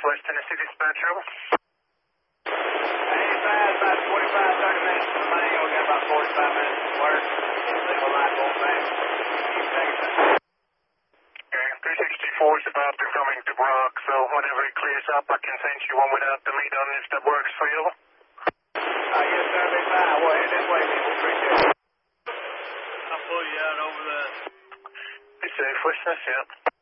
West Tennessee dispatch, over. Hey, about 25, 30 minutes from the main. We got about 45 minutes to work. Legal line going back. Okay, 364 is about to coming to Brock, so whenever it clears up, I can send you one without the lead on if that works for you. Yes, sir, be fine. We'll head this way, people. Appreciate it. I'll pull you out over the... Be safe, West, yeah.